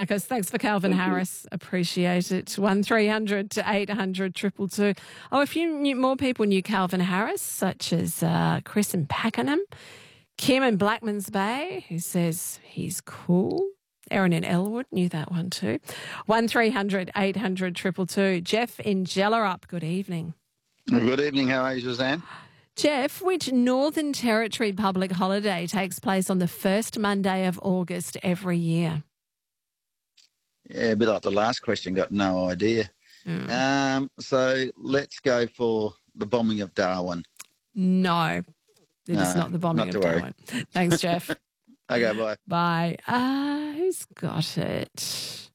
Okay, thanks for Calvin Harris. Appreciate it. 1300 to 800 222. Oh, a few more people knew Calvin Harris, such as Chris in Pakenham, Kim in Blackmans Bay, who says he's cool. Erin in Elwood knew that one too. 1300 800 222. Jeff in Jellarup, good evening. Good evening. How are you, Suzanne? Jeff, which Northern Territory public holiday takes place on the first Monday of August every year? Yeah, a bit like the last question, got no idea. So let's go for the bombing of Darwin. No, it is not the bombing of Darwin. Thanks, Jeff. Okay, bye. Bye. Who's got it?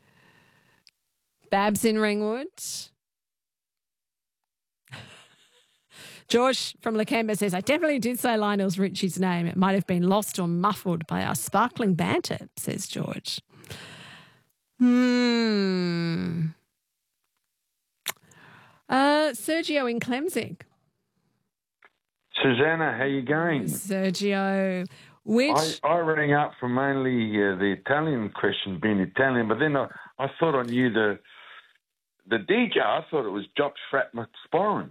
Babs in Ringwood. George from Lakemba says, I definitely did say Lionel Richie's name. It might have been lost or muffled by our sparkling banter, says George. Sergio in Clemzig. Susanna, how you going? Sergio, I rang up from only the Italian question being Italian, but then I thought I knew the DJ. I thought it was Jock Frat McSporran,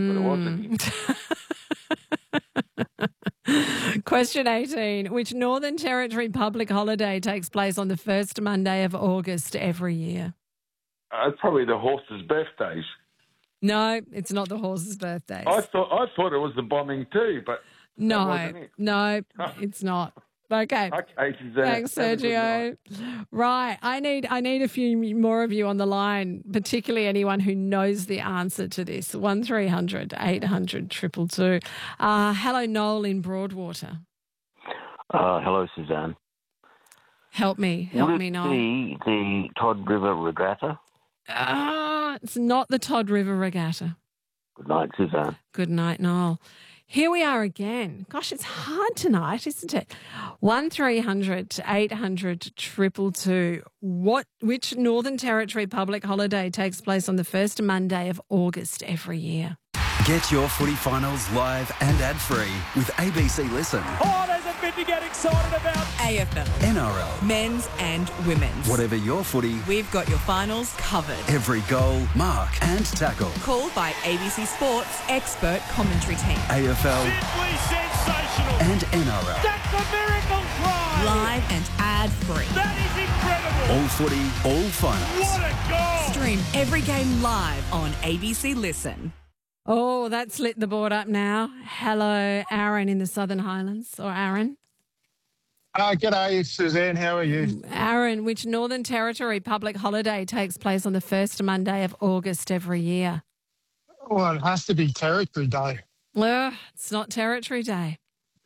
but it wasn't. Question 18. Which Northern Territory public holiday takes place on the first Monday of August every year? Probably the horses' birthdays. No, it's not the horses' birthdays. I thought it was the bombing too, but no, it. It's not. Okay. Okay, Suzanne. Thanks, Sergio. Right. I need a few more of you on the line, particularly anyone who knows the answer to this. 1300 800 222. Hello, Noel in Broadwater. Hello, Suzanne. Help me, Noel. The Todd River Regatta? It's not the Todd River Regatta. Good night, Suzanne. Good night, Noel. Here we are again. Gosh, it's hard tonight, isn't it? 1300 800 222. Which Northern Territory public holiday takes place on the first Monday of August every year? Get your footy finals live and ad-free with ABC Listen. Oh, there's a bit to get excited about. AFL. NRL. Men's and women's. Whatever your footy. We've got your finals covered. Every goal, mark and tackle. Called by ABC Sports expert commentary team. AFL. Simply sensational. And NRL. That's a miracle try. Live and ad-free. That is incredible. All footy, all finals. What a goal. Stream every game live on ABC Listen. Oh, that's lit the board up now. Hello, Aaron in the Southern Highlands. Or Aaron. G'day, Suzanne. How are you? Aaron, which Northern Territory public holiday takes place on the first Monday of August every year? Well, it has to be Territory Day. It's not Territory Day.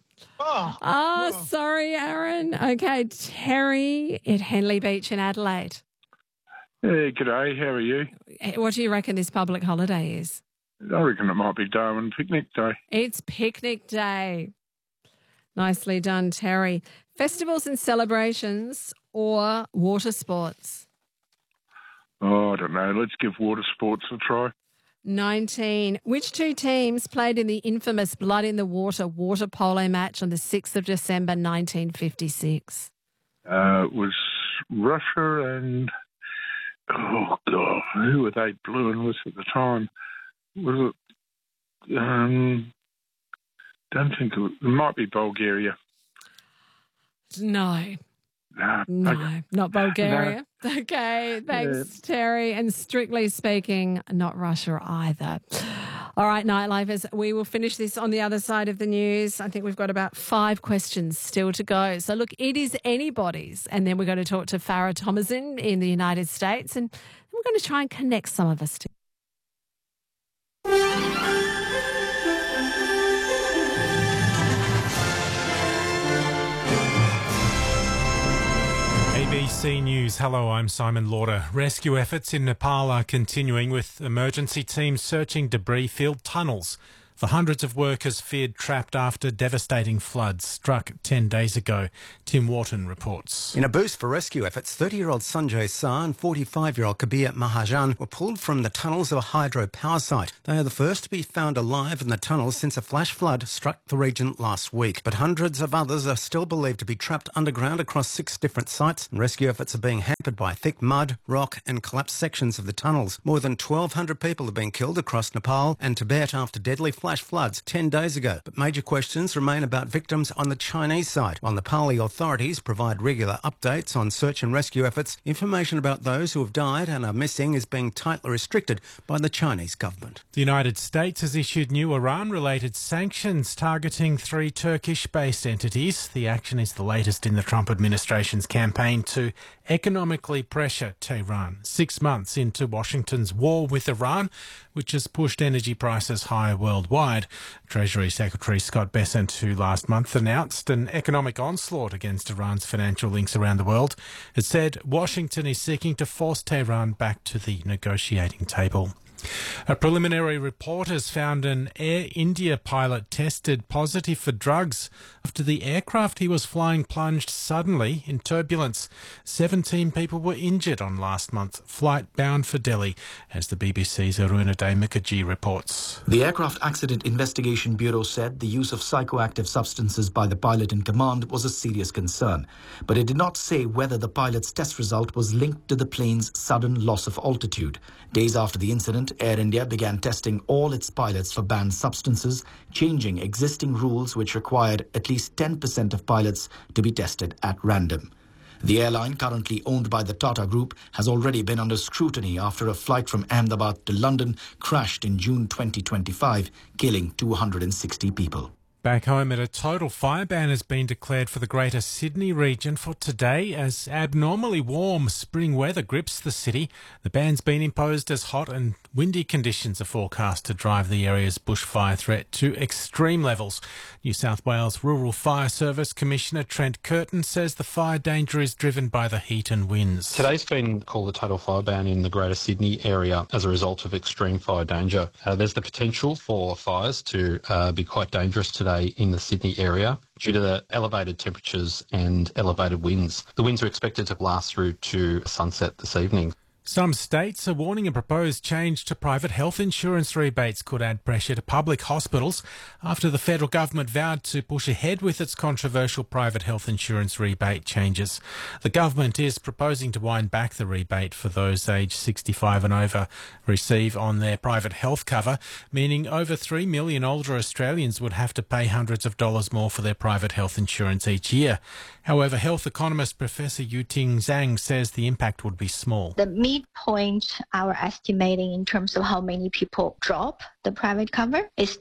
Sorry, Aaron. Okay, Terry at Henley Beach in Adelaide. Hey, g'day. How are you? What do you reckon this public holiday is? I reckon it might be Darwin Picnic Day. It's Picnic Day. Nicely done, Terry. Festivals and celebrations or water sports? Oh, I don't know. Let's give water sports a try. 19. Which two teams played in the infamous Blood in the water polo match on the 6th of December 1956? It was Russia and... Oh, God. Who were they blue and was at the time? Was it... don't think it might be Bulgaria. No. No, not Bulgaria. No. Okay, thanks, Terry. And strictly speaking, not Russia either. All right, Nightlifers, we will finish this on the other side of the news. I think we've got about 5 questions still to go. So, look, it is anybody's. And then we're going to talk to Farah Thomason in the United States. And we're going to try and connect some of us to. ABC News. Hello, I'm Simon Lauder. Rescue efforts in Nepal are continuing with emergency teams searching debris-filled tunnels The hundreds of workers feared trapped after devastating floods struck 10 days ago. Tim Wharton reports. In a boost for rescue efforts, 30-year-old Sanjay Saar and 45-year-old Kabir Mahajan were pulled from the tunnels of a hydro power site. They are the first to be found alive in the tunnels since a flash flood struck the region last week. But hundreds of others are still believed to be trapped underground across 6 different sites, and rescue efforts are being hampered by thick mud, rock and collapsed sections of the tunnels. More than 1,200 people have been killed across Nepal and Tibet after deadly flash floods 10 days ago. But major questions remain about victims on the Chinese side. While Nepali authorities provide regular updates on search and rescue efforts, information about those who have died and are missing is being tightly restricted by the Chinese government. The United States has issued new Iran-related sanctions targeting 3 Turkish-based entities. The action is the latest in the Trump administration's campaign to economically pressure Tehran, 6 months into Washington's war with Iran, which has pushed energy prices higher worldwide. Treasury Secretary Scott Bessent, who last month announced an economic onslaught against Iran's financial links around the world, has said Washington is seeking to force Tehran back to the negotiating table. A preliminary report has found an Air India pilot tested positive for drugs after the aircraft he was flying plunged suddenly in turbulence. 17 people were injured on last month's flight bound for Delhi, as the BBC's Arunaday Mukherjee reports. The Aircraft Accident Investigation Bureau said the use of psychoactive substances by the pilot in command was a serious concern, but it did not say whether the pilot's test result was linked to the plane's sudden loss of altitude. Days after the incident, Air India began testing all its pilots for banned substances, changing existing rules which required at least 10% of pilots to be tested at random. The airline, currently owned by the Tata Group, has already been under scrutiny after a flight from Ahmedabad to London crashed in June 2025, killing 260 people. Back home, a total fire ban has been declared for the Greater Sydney region for today as abnormally warm spring weather grips the city. The ban's been imposed as hot and windy conditions are forecast to drive the area's bushfire threat to extreme levels. New South Wales Rural Fire Service Commissioner Trent Curtin says the fire danger is driven by the heat and winds. Today's been called a total fire ban in the Greater Sydney area as a result of extreme fire danger. There's the potential for fires to be quite dangerous today in the Sydney area due to the elevated temperatures and elevated winds. The winds are expected to blast through to sunset this evening. Some states are warning a proposed change to private health insurance rebates could add pressure to public hospitals after the federal government vowed to push ahead with its controversial private health insurance rebate changes. The government is proposing to wind back the rebate for those aged 65 and over receive on their private health cover, meaning over 3 million older Australians would have to pay hundreds of dollars more for their private health insurance each year. However, health economist Professor Yuting Zhang says the impact would be small. The midpoint, our estimating in terms of how many people drop the private cover is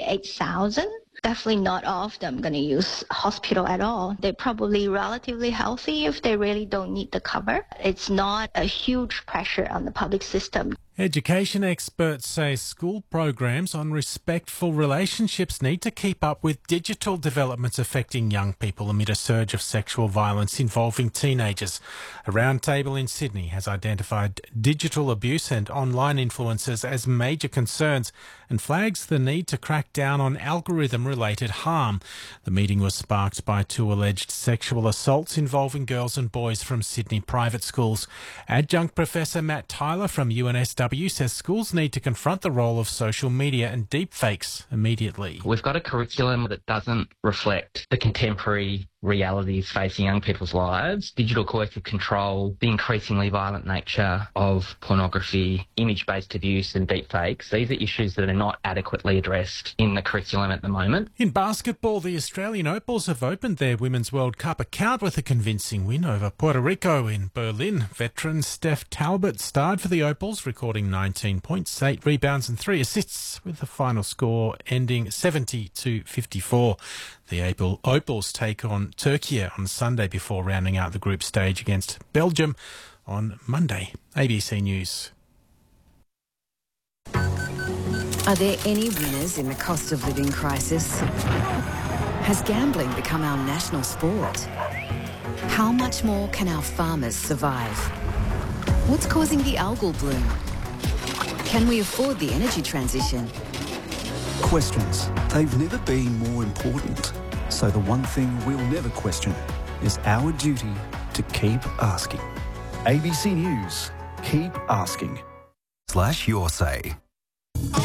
28,000. Definitely not all of them going to use hospital at all. They're probably relatively healthy if they really don't need the cover. It's not a huge pressure on the public system. Education experts say school programs on respectful relationships need to keep up with digital developments affecting young people amid a surge of sexual violence involving teenagers. A roundtable in Sydney has identified digital abuse and online influences as major concerns and flags the need to crack down on algorithm-related harm. The meeting was sparked by 2 alleged sexual assaults involving girls and boys from Sydney private schools. Adjunct Professor Matt Tyler from UNSW says schools need to confront the role of social media and deepfakes immediately. We've got a curriculum that doesn't reflect the contemporary realities facing young people's lives, digital coercive control, the increasingly violent nature of pornography, image-based abuse and deepfakes. These are issues that are not adequately addressed in the curriculum at the moment. In basketball, the Australian Opals have opened their Women's World Cup account with a convincing win over Puerto Rico in Berlin. Veteran Steph Talbot starred for the Opals, recording 19 points, 8 rebounds and 3 assists, with the final score ending 70-54. The Opals take on Turkey on Sunday before rounding out the group stage against Belgium on Monday. ABC News. Are there any winners in the cost of living crisis? Has gambling become our national sport? How much more can our farmers survive? What's causing the algal bloom? Can we afford the energy transition? Questions. They've never been more important. So the one thing we'll never question is our duty to keep asking. ABC News. Keep asking. /your say.